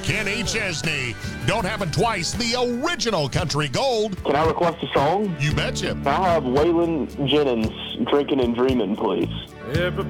Kenny Chesney. Don't happen twice, the original Country Gold. Can I request a song? You betcha. Can I have Waylon Jennings, Drinking and Dreaming, please?